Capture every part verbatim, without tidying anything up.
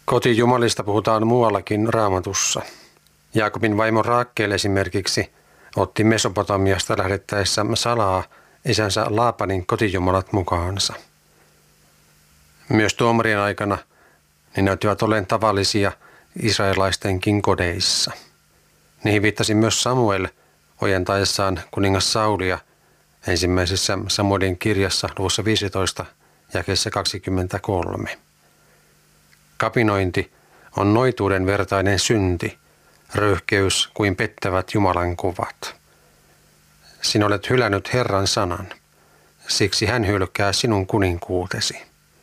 Kotijumalista puhutaan muuallakin Raamatussa. Jaakobin vaimo Raakkeel esimerkiksi otti Mesopotamiasta lähdettäessä salaa isänsä Laapanin kotijumalat mukaansa. Myös tuomarien aikana ne näyttivät olleen tavallisia israelaistenkin kodeissa. Niihin viittasi myös Samuel ojentaessaan kuningas Saulia ensimmäisessä Samuelin kirjassa luvussa viisitoista jakeessa kaksikymmentäkolme. Kapinointi on noituuden vertainen synti, röyhkeys kuin pettävät Jumalan kuvat. Sinä olet hylännyt Herran sanan, siksi hän hylkää sinun kuninkuutesi.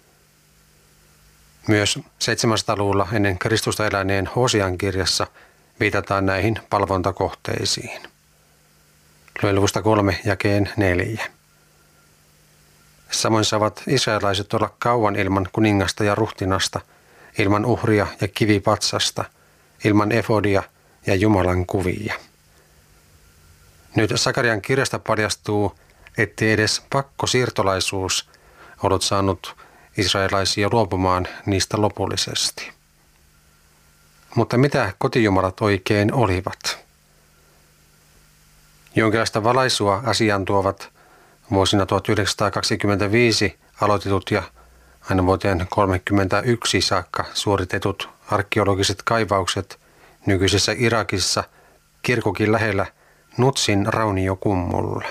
Myös seitsemänsataa-luvulla ennen Kristusta eläneen Hosean kirjassa viitataan näihin palvontakohteisiin. Luen luvusta kolme jakeen neljä. Samoin saavat israelaiset olla kauan ilman kuningasta ja ruhtinasta, ilman uhria ja kivipatsasta, ilman efodia ja Jumalan kuvia. Nyt Sakarian kirjasta paljastuu, ettei edes pakkosiirtolaisuus ollut saanut israelaisia luopumaan niistä lopullisesti. Mutta mitä kotijumalat oikein olivat? Jonkinlaista valaisua asiaan tuovat vuosina tuhatyhdeksänsataakaksikymmentäviisi aloitetut ja aina vuoteen kolmekymmentäyksi saakka suoritetut arkeologiset kaivaukset nykyisessä Irakissa Kirkukin lähellä Nutsin rauniokummulla.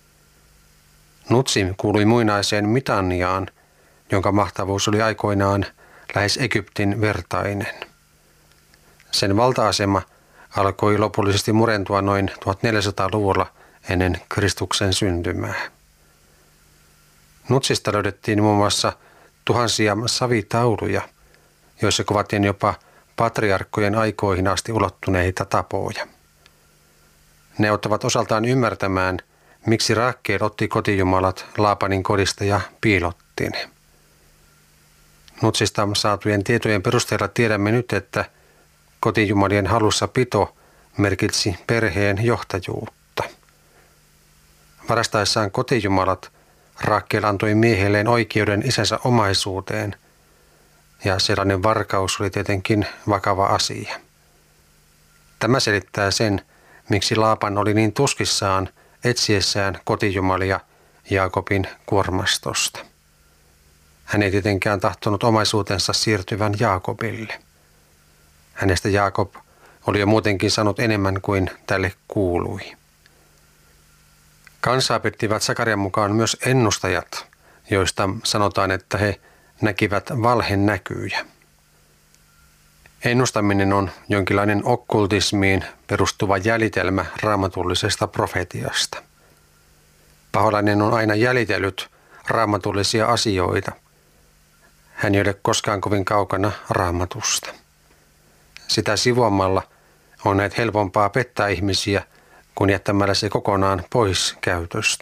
Nutsi kuului muinaiseen Mitanniaan, jonka mahtavuus oli aikoinaan lähes Egyptin vertainen. Sen valta-asema alkoi lopullisesti murentua noin tuhatneljäsataaluvulla ennen Kristuksen syntymää. Nutsista löydettiin muun muassa tuhansia savitauluja, joissa kuvattiin jopa patriarkkojen aikoihin asti ulottuneita tapoja. Ne ottavat osaltaan ymmärtämään, miksi Raakkeel otti kotijumalat Laapanin kodista ja piilotti ne. Nutsista saatujen tietojen perusteella tiedämme nyt, että kotijumalien hallussapito merkitsi perheen johtajuutta. Varastaessaan kotijumalat Raakkeel antoi miehelleen oikeuden isänsä omaisuuteen, ja sellainen varkaus oli tietenkin vakava asia. Tämä selittää sen, miksi Laapan oli niin tuskissaan etsiessään kotijumalia Jaakobin kuormastosta. Hän ei tietenkään tahtonut omaisuutensa siirtyvän Jaakobille. Hänestä Jaakob oli jo muutenkin sanonut enemmän kuin tälle kuului. Kansaa pitivät Sakarian mukaan myös ennustajat, joista sanotaan, että he näkivät valhenäkyjä. Ennustaminen on jonkinlainen okkultismiin perustuva jäljitelmä raamatullisesta profetiasta. Paholainen on aina jäljitellyt raamatullisia asioita. Hän ei ole koskaan kovin kaukana raamatusta. Sitä sivuamalla on näet helpompaa pettää ihmisiä kuin jättämällä se kokonaan pois käytöstä.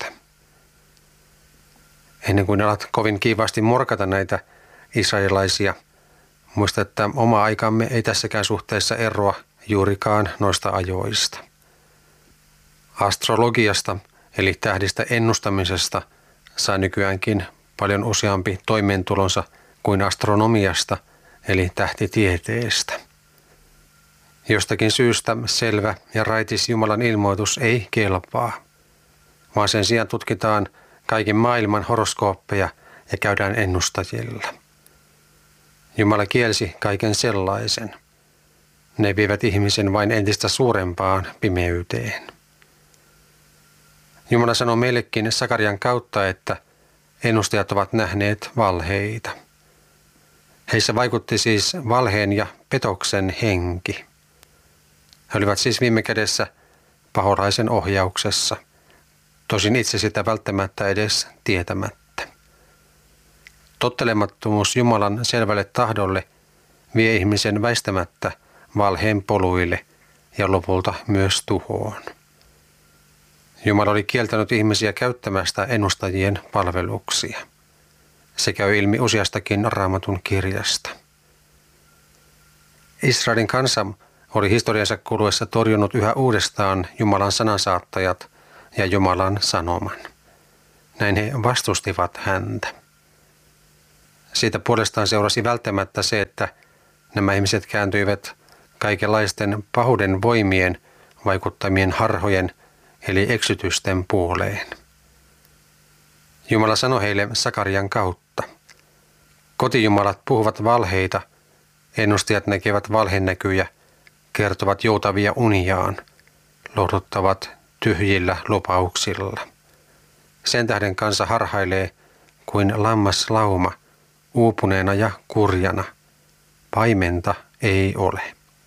Ennen kuin alat kovin kiivaasti morkata näitä israelilaisia, muista, että oma aikamme ei tässäkään suhteessa eroa juurikaan noista ajoista. Astrologiasta eli tähdistä ennustamisesta saa nykyäänkin paljon useampi toimeentulonsa kuin astronomiasta eli tähtitieteestä. Jostakin syystä selvä ja raitis Jumalan ilmoitus ei kelpaa, vaan sen sijaan tutkitaan kaiken maailman horoskooppeja ja käydään ennustajilla. Jumala kielsi kaiken sellaisen. Ne vievät ihmisen vain entistä suurempaan pimeyteen. Jumala sanoo meillekin Sakarian kautta, että ennustajat ovat nähneet valheita. Heissä vaikutti siis valheen ja petoksen henki. He olivat siis viime kädessä paholaisen ohjauksessa, tosin itse sitä välttämättä edes tietämättä. Tottelemattomuus Jumalan selvälle tahdolle vie ihmisen väistämättä valheen poluille ja lopulta myös tuhoon. Jumala oli kieltänyt ihmisiä käyttämästä ennustajien palveluksia. Se käy ilmi useastakin Raamatun kirjasta. Israelin kansa oli historiansa kuluessa torjunut yhä uudestaan Jumalan sanansaattajat ja Jumalan sanoman. Näin he vastustivat häntä. Siitä puolestaan seurasi välttämättä se, että nämä ihmiset kääntyivät kaikenlaisten pahuuden voimien vaikuttamien harhojen eli eksytysten puoleen. Jumala sanoi heille Sakarian kautta. Kotijumalat puhuvat valheita, ennustajat näkevät valhenäkyjä, kertovat joutavia uniaan, lohduttavat tyhjillä lupauksilla. Sen tähden kansa harhailee kuin lammaslauma, uupuneena ja kurjana. Paimenta ei ole.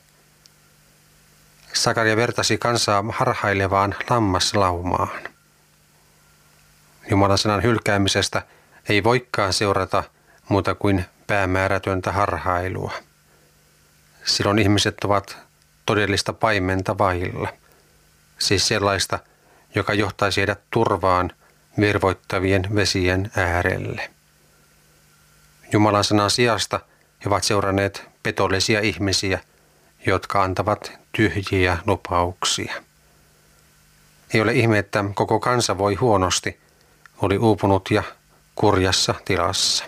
Sakaria vertasi kansaa harhailevaan lammaslaumaan. Jumalan sanan hylkäämisestä ei voikaan seurata muuta kuin päämäärätöntä harhailua. Silloin ihmiset ovat todellista paimenta vailla, siis sellaista, joka johtaisi heidät turvaan virvoittavien vesien äärelle. Jumalan sanan sijasta he ovat seuranneet petollisia ihmisiä, jotka antavat tyhjiä lupauksia. Ei ole ihme, että koko kansa voi huonosti, oli uupunut ja kurjassa tilassa.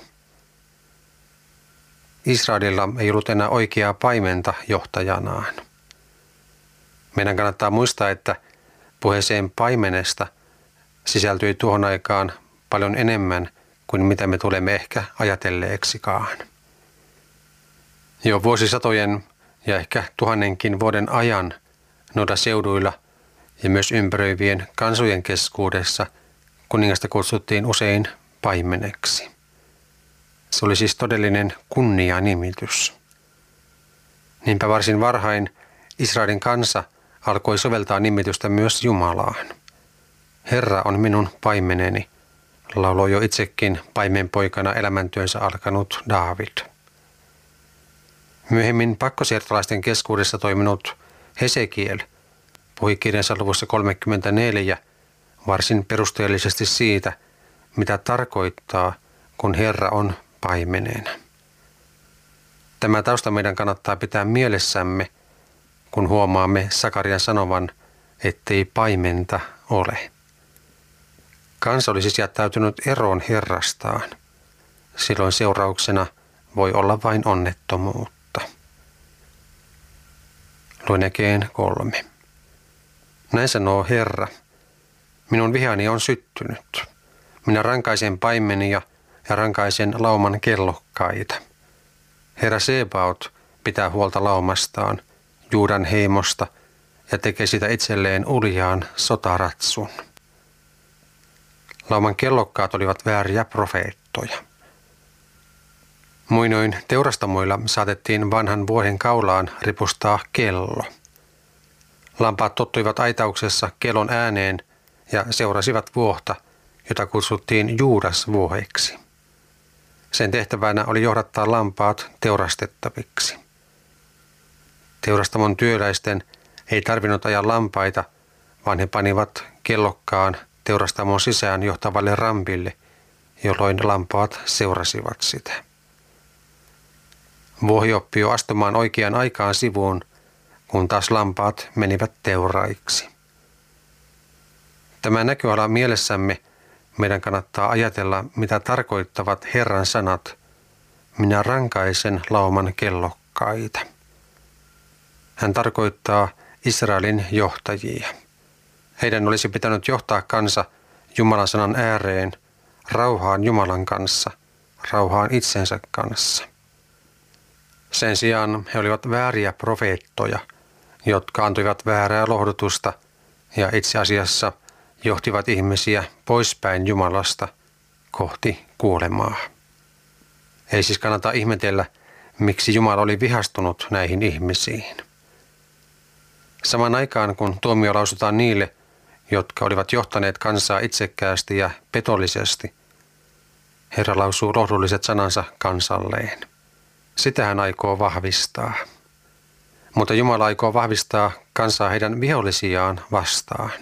Israelilla ei ollut enää oikeaa paimenta johtajanaan. Meidän kannattaa muistaa, että puheeseen paimenesta sisältyi tuohon aikaan paljon enemmän kuin mitä me tulemme ehkä ajatelleeksikaan. Jo vuosisatojen ja ehkä tuhannenkin vuoden ajan noilla seuduilla ja myös ympäröivien kansojen keskuudessa kuningasta kutsuttiin usein paimeneksi. Se oli siis todellinen kunnianimitys. Niinpä varsin varhain Israelin kansa alkoi soveltaa nimitystä myös Jumalaan. Herra on minun paimeneni, lauloi jo itsekin paimenpoikana elämäntyönsä alkanut Daavid. Myöhemmin pakkosiirtolaisten keskuudessa toiminut Hesekiel puhui kirjansa luvussa kolmekymmentäneljä varsin perusteellisesti siitä, mitä tarkoittaa, kun Herra on paimenena. Tämä tausta meidän kannattaa pitää mielessämme, kun huomaamme Sakarian sanovan, ettei paimenta ole. Kansa oli siis jättäytynyt eroon Herrastaan. Silloin seurauksena voi olla vain onnettomuutta. Luen jakeen kolme. Näin sanoo Herra, minun vihani on syttynyt. Minä rankaisen paimenia ja rankaisen lauman kellokkaita. Herra Sebaot pitää huolta laumastaan, Juudan heimosta, ja tekee sitä itselleen uljaan sotaratsun. Lauman kellokkaat olivat vääriä profeettoja. Muinoin teurastamoilla saatettiin vanhan vuohen kaulaan ripustaa kello. Lampaat tottuivat aitauksessa kellon ääneen ja seurasivat vuohta, jota kutsuttiin Juudas-vuoheksi. Sen tehtävänä oli johdattaa lampaat teurastettaviksi. Teurastamon työläisten ei tarvinnut ajaa lampaita, vaan he panivat kellokkaan teurastamon sisään johtavalle rampille, jolloin lampaat seurasivat sitä. Vuohi oppi jo astumaan oikeaan aikaan sivuun, kun taas lampaat menivät teuraiksi. Tämä näköala mielessämme meidän kannattaa ajatella, mitä tarkoittavat Herran sanat, minä rankaisen lauman kellokkaita. Hän tarkoittaa Israelin johtajia. Heidän olisi pitänyt johtaa kansa Jumalan sanan ääreen, rauhaan Jumalan kanssa, rauhaan itsensä kanssa. Sen sijaan he olivat vääriä profeettoja, jotka antoivat väärää lohdutusta ja itse asiassa johtivat ihmisiä poispäin Jumalasta kohti kuolemaa. Ei siis kannata ihmetellä, miksi Jumala oli vihastunut näihin ihmisiin. Saman aikaan kun tuomio lausutaan niille, jotka olivat johtaneet kansaa itsekkäästi ja petollisesti, Herra lausuu lohdulliset sanansa kansalleen. Sitä hän aikoo vahvistaa. Mutta Jumala aikoo vahvistaa kansaa heidän vihollisiaan vastaan.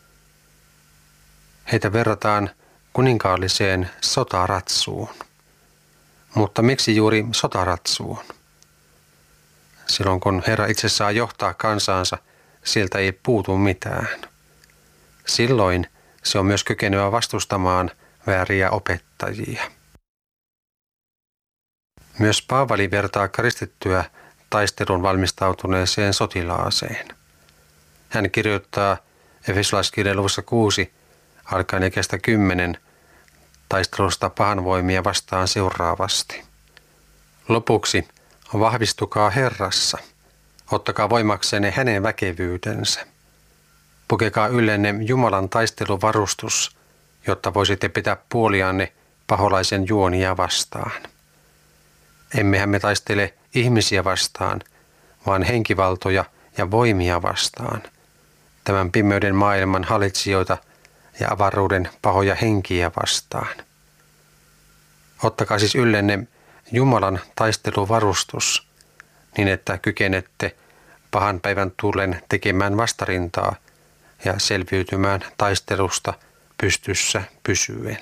Heitä verrataan kuninkaalliseen sotaratsuun. Mutta miksi juuri sotaratsuun? Silloin kun Herra itse saa johtaa kansaansa, sieltä ei puutu mitään. Silloin se on myös kykenevä vastustamaan vääriä opettajia. Myös Paavali vertaa kristittyä taistelun valmistautuneeseen sotilaaseen. Hän kirjoittaa Efesolaiskirjeen luvussa kuusi alkaen jakeesta kymmenen taistelusta pahanvoimia vastaan seuraavasti. Lopuksi vahvistukaa Herrassa, ottakaa voimaksenne hänen väkevyytensä. Pukekaa yllenne Jumalan taisteluvarustus, jotta voisitte pitää puolianne paholaisen juonia vastaan. Emmehän me taistele ihmisiä vastaan, vaan henkivaltoja ja voimia vastaan, tämän pimeyden maailman hallitsijoita ja avaruuden pahoja henkiä vastaan. Ottakaa siis yllenne Jumalan taisteluvarustus, niin että kykenette pahan päivän tullen tekemään vastarintaa ja selviytymään taistelusta pystyssä pysyen.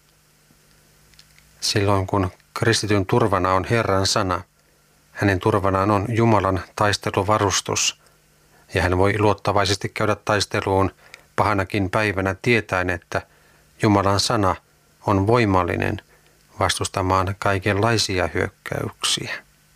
Silloin kun kristityn turvana on Herran sana, hänen turvanaan on Jumalan taisteluvarustus, ja hän voi luottavaisesti käydä taisteluun pahanakin päivänä tietäen, että Jumalan sana on voimallinen vastustamaan kaikenlaisia hyökkäyksiä.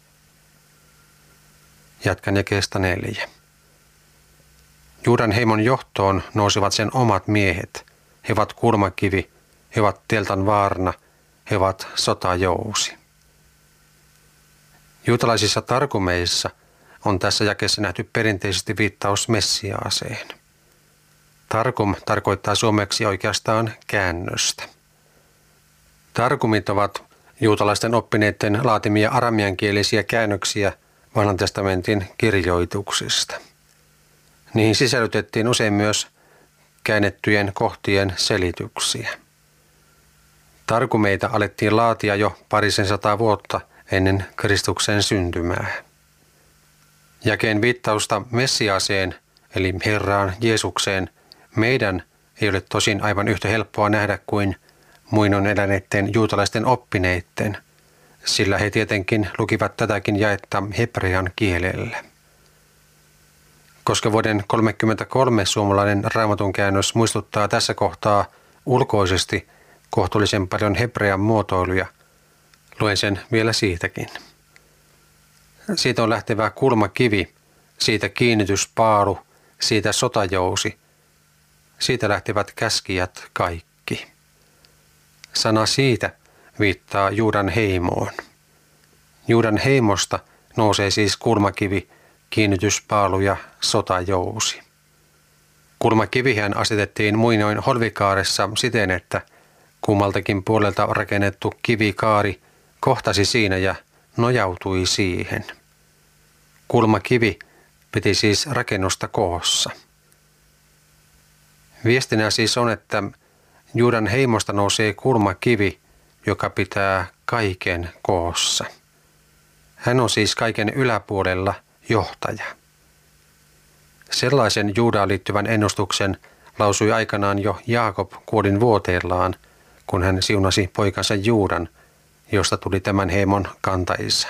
Jatkan jakeesta neljä. Juudan heimon johtoon nousivat sen omat miehet. He ovat kulmakivi, he ovat teltan vaarna, he ovat sotajousi. Juutalaisissa tarkumeissa on tässä jakeessa nähty perinteisesti viittaus Messiaaseen. Tarkum tarkoittaa suomeksi oikeastaan käännöstä. Tarkumit ovat juutalaisten oppineiden laatimia aramiankielisiä käännöksiä Vanhan testamentin kirjoituksista. Niihin sisällytettiin usein myös käännettyjen kohtien selityksiä. Tarkumeita alettiin laatia jo parisen sataa vuotta ennen Kristuksen syntymää. Jakeen viittausta Messiaaseen, eli Herraan Jeesukseen, meidän ei ole tosin aivan yhtä helppoa nähdä kuin muinoin eläneiden juutalaisten oppineitten, sillä he tietenkin lukivat tätäkin jaetta hebrean kielellä. Koska vuoden tuhatyhdeksänsataakolmekymmentäkolme suomalainen Raamatun käännös muistuttaa tässä kohtaa ulkoisesti kohtuullisen paljon hebrean muotoiluja, luen sen vielä siitäkin. Siitä on lähtevä kulmakivi, siitä kiinnityspaalu, siitä sotajousi, siitä lähtevät käskijät kaikki. Sana siitä viittaa Juudan heimoon. Juudan heimosta nousee siis kulmakivi, kiinnityspaalu ja sotajousi. Kulmakivihän asetettiin muinoin holvikaaressa siten, että kummaltakin puolelta rakennettu kivikaari kohtasi siinä ja nojautui siihen. Kulmakivi piti siis rakennusta koossa. Viestinä siis on, että Juudan heimosta nousee kulmakivi, joka pitää kaiken koossa. Hän on siis kaiken yläpuolella johtaja. Sellaisen Juudaan liittyvän ennustuksen lausui aikanaan jo Jaakob kuolin vuoteellaan, kun hän siunasi poikansa Juudan, josta tuli tämän heimon kantaisä.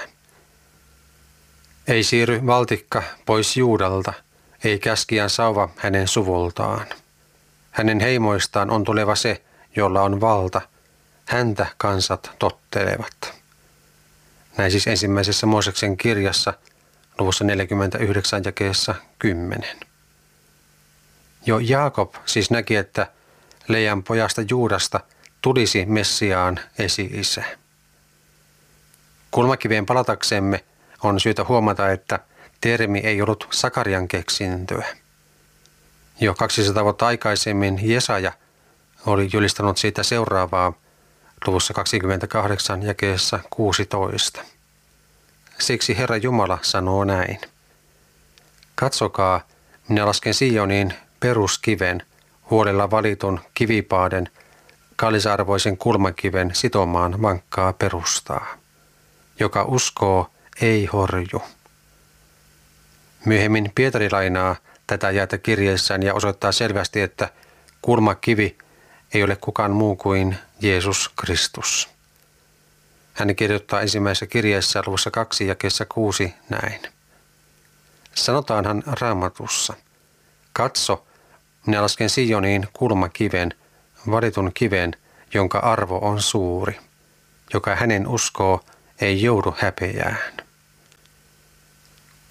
Ei siirry valtikka pois Juudalta, ei käskijän sauva hänen suvultaan. Hänen heimoistaan on tuleva se, jolla on valta. Häntä kansat tottelevat. Näin siis ensimmäisessä Mooseksen kirjassa, luvussa neljäkymmentäyhdeksän jakeessa kymmenen. Jo Jaakob siis näki, että Lean pojasta Juudasta tulisi Messiaan esi-isä. Kulmakiveen palataksemme on syytä huomata, että termi ei ollut Sakarian keksintöä. Jo kaksisataa vuotta aikaisemmin Jesaja oli julistanut siitä seuraavaa luvussa kaksikymmentäkahdeksan jakeessa kuusitoista. Siksi Herra Jumala sanoo näin. Katsokaa, minä lasken Sioniin peruskiven, huolella valitun kivipaaden, kallisarvoisen kulmakiven sitomaan vankkaa perustaa. Joka uskoo, ei horju. Myöhemmin Pietari lainaa tätä jaetta kirjeessään ja osoittaa selvästi, että kulmakivi ei ole kukaan muu kuin Jeesus Kristus. Hän kirjoittaa ensimmäisessä kirjeessä luvussa kaksi jakeessa kuusi näin. Sanotaanhan Raamatussa, katso, minä lasken Sioniin kulmakiven, valitun kiven, jonka arvo on suuri, joka hänen uskoo ei joudu häpeään.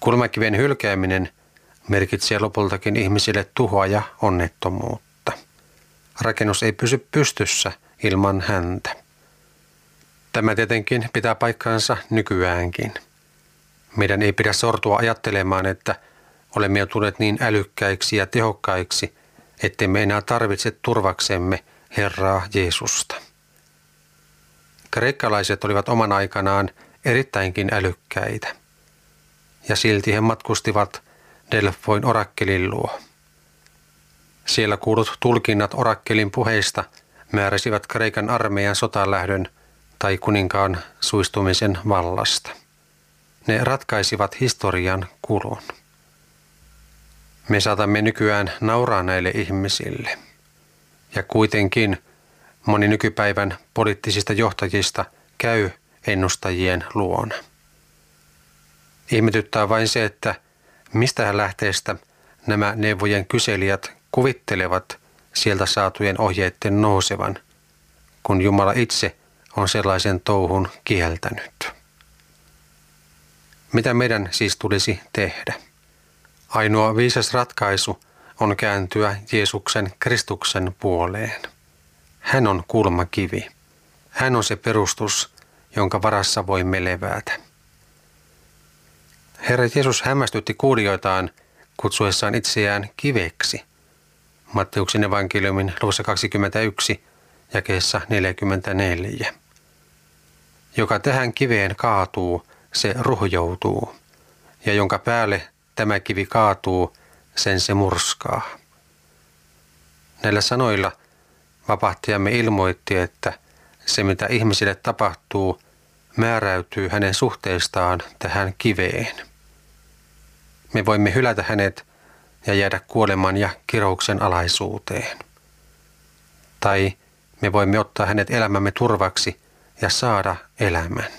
Kulmakiven hylkääminen merkitsee lopultakin ihmisille tuhoa ja onnettomuutta. Rakennus ei pysy pystyssä ilman häntä. Tämä tietenkin pitää paikkansa nykyäänkin. Meidän ei pidä sortua ajattelemaan, että olemme jo tulleet niin älykkäiksi ja tehokkaiksi, ettemme enää tarvitse turvaksemme Herraa Jeesusta. Kreikkalaiset olivat oman aikanaan erittäinkin älykkäitä, ja silti he matkustivat Delfoin orakkelin luo. Siellä kuulut tulkinnat orakkelin puheista määräsivät Kreikan armeijan sotalähdön tai kuninkaan suistumisen vallasta. Ne ratkaisivat historian kulun. Me saatamme nykyään nauraa näille ihmisille. Ja kuitenkin moni nykypäivän poliittisista johtajista käy ennustajien luona. Ihmetyttää vain se, että mistä lähteestä nämä neuvojen kyselijät kuvittelevat sieltä saatujen ohjeiden nousevan, kun Jumala itse on sellaisen touhun kieltänyt. Mitä meidän siis tulisi tehdä? Ainoa viisas ratkaisu on kääntyä Jeesuksen Kristuksen puoleen. Hän on kulmakivi. Hän on se perustus, jonka varassa voimme levätä. Herra Jeesus hämmästytti kuulijoitaan kutsuessaan itseään kiveksi. Matteuksen evankeliumin luvussa kaksikymmentäyksi, jakeessa neljäkymmentäneljä. Joka tähän kiveen kaatuu, se ruhjoutuu, ja jonka päälle tämä kivi kaatuu, sen se murskaa. Näillä sanoilla vapahtajamme ilmoitti, että se mitä ihmisille tapahtuu, määräytyy hänen suhteestaan tähän kiveen. Me voimme hylätä hänet ja jäädä kuoleman ja kirouksen alaisuuteen. Tai me voimme ottaa hänet elämämme turvaksi ja saada elämän.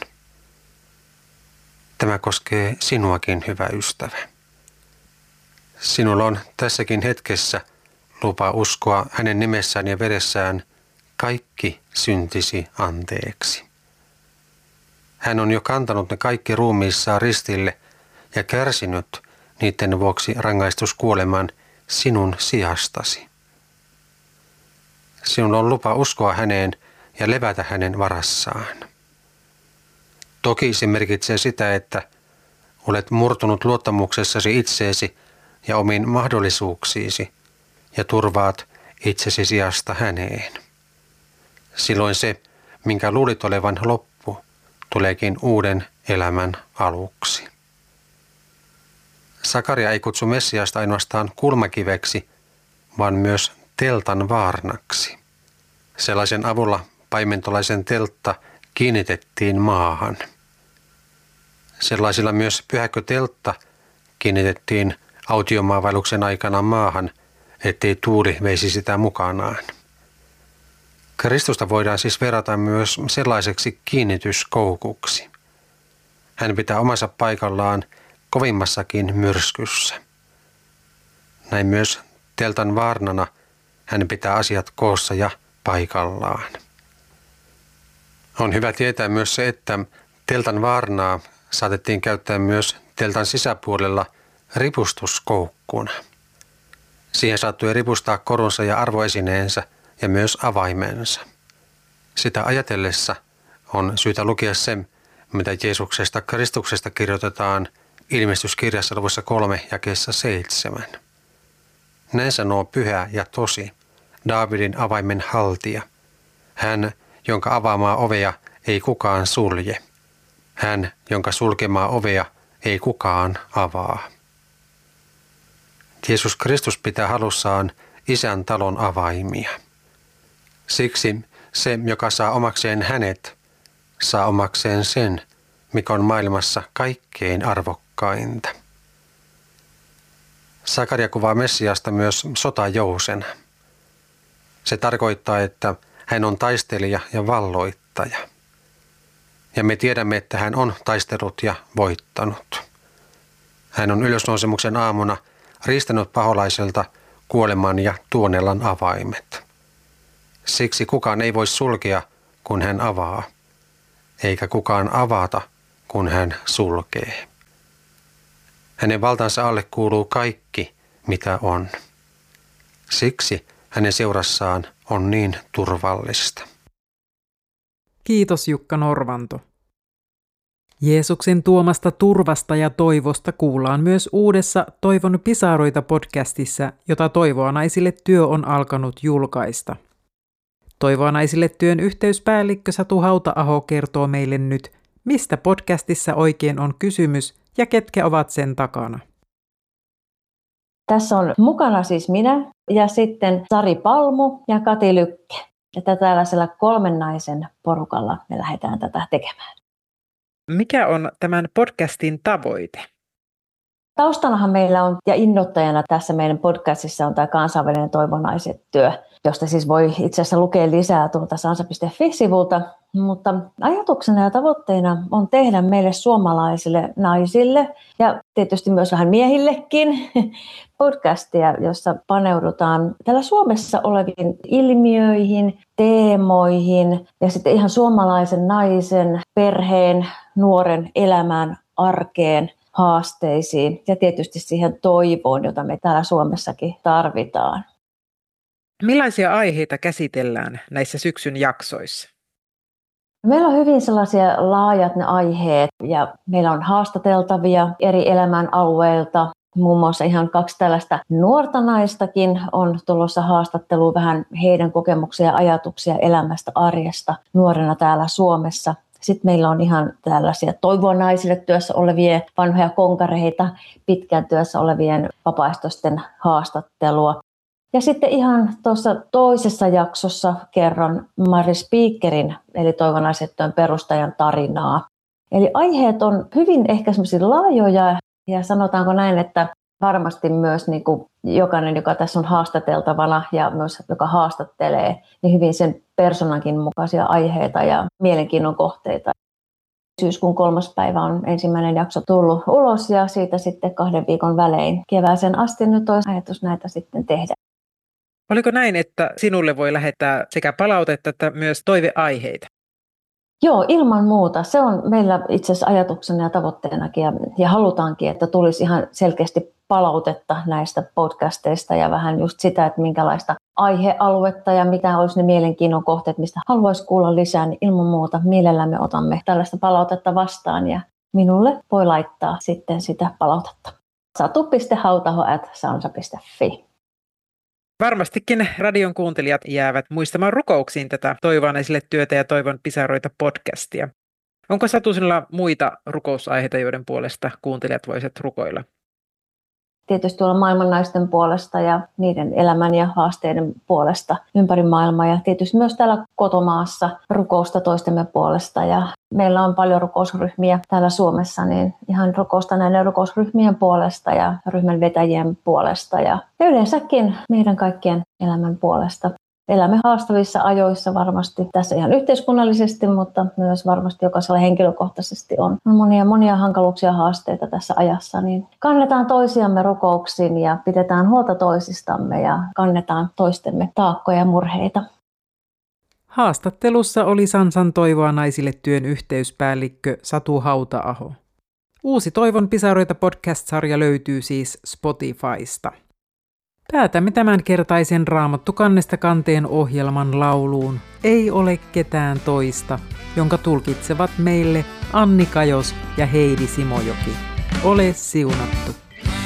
Tämä koskee sinuakin, hyvä ystävä. Sinulla on tässäkin hetkessä lupa uskoa hänen nimessään ja veressään kaikki syntisi anteeksi. Hän on jo kantanut ne kaikki ruumiissaan ristille ja kärsinyt niiden vuoksi rangaistuskuoleman sinun sijastasi. Sinun on lupa uskoa häneen ja levätä hänen varassaan. Toki se merkitsee sitä, että olet murtunut luottamuksessasi itseesi ja omiin mahdollisuuksiisi ja turvaat itsesi sijasta häneen. Silloin se, minkä luulit olevan loppu, tuleekin uuden elämän aluksi. Sakaria ei kutsu Messiasta ainoastaan kulmakiveksi, vaan myös teltan vaarnaksi. Sellaisen avulla paimentolaisen teltta kiinnitettiin maahan. Sellaisilla myös pyhäkköteltta kiinnitettiin autiomaavaelluksen aikana maahan, ettei tuuli veisi sitä mukanaan. Kristusta voidaan siis verrata myös sellaiseksi kiinnityskoukuksi. Hän pitää omassa paikallaan kovimmassakin myrskyssä. Näin myös teltan vaarnana hän pitää asiat koossa ja paikallaan. On hyvä tietää myös se, että teltan vaarnaa saatettiin käyttää myös teltan sisäpuolella ripustuskoukkuna. Siihen saattoi ripustaa korunsa ja arvoesineensä ja myös avaimensa. Sitä ajatellessa on syytä lukea se, mitä Jeesuksesta Kristuksesta kirjoitetaan Ilmestyskirjassa luvussa kolme jakeessa seitsemän. Näin sanoo pyhä ja tosi, Daavidin avaimen haltija. Hän, jonka avaamaa ovea ei kukaan sulje. Hän, jonka sulkemaa ovea ei kukaan avaa. Jeesus Kristus pitää halussaan Isän talon avaimia. Siksi se, joka saa omakseen hänet, saa omakseen sen, mikä on maailmassa kaikkein arvokkainta. Sakaria kuvaa Messiasta myös sotajousena. Se tarkoittaa, että hän on taistelija ja valloittaja. Ja me tiedämme, että hän on taistellut ja voittanut. Hän on ylösnousemuksen aamuna riistänyt paholaiselta kuoleman ja tuonelan avaimet. Siksi kukaan ei voi sulkea, kun hän avaa, eikä kukaan avata, kun hän sulkee. Hänen valtansa alle kuuluu kaikki, mitä on. Siksi hänen seurassaan on niin turvallista. Kiitos Jukka Norvanto. Jeesuksen tuomasta turvasta ja toivosta kuullaan myös uudessa Toivon pisaroita podcastissa, jota Toivoa naisille työ on alkanut julkaista. Toivoa naisille työn yhteyspäällikkö Satu Hauta-aho kertoo meille nyt, mistä podcastissa oikein on kysymys ja ketkä ovat sen takana. Tässä on mukana siis minä ja sitten Sari Palmu ja Kati Lykke. Että tällaisella kolmen naisen porukalla me lähdetään tätä tekemään. Mikä on tämän podcastin tavoite? Taustanahan meillä on, ja innoittajana tässä meidän podcastissa on tämä kansainvälinen Toivonaiset työ, josta siis voi itse asiassa lukea lisää tuolta sansa piste fi-sivulta. Mutta ajatuksena ja tavoitteena on tehdä meille suomalaisille naisille ja tietysti myös vähän miehillekin podcastia, jossa paneudutaan täällä Suomessa oleviin ilmiöihin, teemoihin ja sitten ihan suomalaisen naisen, perheen, nuoren elämään, arkeen, haasteisiin ja tietysti siihen toivoon, jota me täällä Suomessakin tarvitaan. Millaisia aiheita käsitellään näissä syksyn jaksoissa? Meillä on hyvin sellaisia laajat ne aiheet ja meillä on haastateltavia eri elämän alueilta. Muun muassa ihan kaksi tällaista nuorta naistakin on tulossa haastatteluun vähän heidän kokemuksia ja ajatuksia elämästä arjesta nuorena täällä Suomessa. Sitten meillä on ihan tällaisia Toivoa naisille työssä olevia vanhoja konkareita, pitkään työssä olevien vapaaehtoisten haastattelua. Ja sitten ihan tuossa toisessa jaksossa kerron Mari Speakerin, eli Toivoa naiset työn perustajan tarinaa. Eli aiheet on hyvin ehkä semmoisia laajoja ja sanotaanko näin, että varmasti myös niin kuin jokainen, joka tässä on haastateltavana ja myös joka haastattelee, niin hyvin sen personankin mukaisia aiheita ja mielenkiinnon kohteita. Syyskuun kolmas päivä on ensimmäinen jakso tullut ulos ja siitä sitten kahden viikon välein kevääseen asti nyt olisi ajatus näitä sitten tehdä. Oliko näin, että sinulle voi lähettää sekä palautetta että myös toiveaiheita? Joo, ilman muuta. Se on meillä itse asiassa ajatuksena ja tavoitteenakin ja, ja halutaankin, että tulisi ihan selkeästi palautetta näistä podcasteista ja vähän just sitä, että minkälaista aihealuetta ja mitä olisi ne mielenkiinnon kohteet, mistä haluaisi kuulla lisää, niin ilman muuta mielellämme otamme tällaista palautetta vastaan ja minulle voi laittaa sitten sitä palautetta. satu piste hautaho ät sansa piste fi. Varmastikin radion kuuntelijat jäävät muistamaan rukouksiin tätä Toivoa naisille työtä ja Toivon pisaroita podcastia. Onko Satu sinulla muita rukousaiheita, joiden puolesta kuuntelijat voisivat rukoilla? Tietysti tuolla maailman naisten puolesta ja niiden elämän ja haasteiden puolesta ympäri maailmaa ja tietysti myös täällä kotomaassa rukousta toistemme puolesta. Ja meillä on paljon rukousryhmiä täällä Suomessa, niin ihan rukousta näiden rukousryhmien puolesta ja ryhmän vetäjien puolesta ja yleensäkin meidän kaikkien elämän puolesta. Elämme haastavissa ajoissa varmasti tässä ihan yhteiskunnallisesti, mutta myös varmasti jokaisella henkilökohtaisesti on monia monia hankaluuksia ja haasteita tässä ajassa. Niin kannetaan toisiamme rukouksiin ja pidetään huolta toisistamme ja kannetaan toistemme taakkoja ja murheita. Haastattelussa oli Sansan Toivoa naisille työn yhteyspäällikkö Satu Hauta-aho. Uusi Toivon pisaroita podcast-sarja löytyy siis Spotifysta. Päätämme tämänkertaisen Raamattu kannesta kanteen ohjelman lauluun Ei ole ketään toista, jonka tulkitsevat meille Anni Kajos ja Heidi Simojoki. Ole siunattu.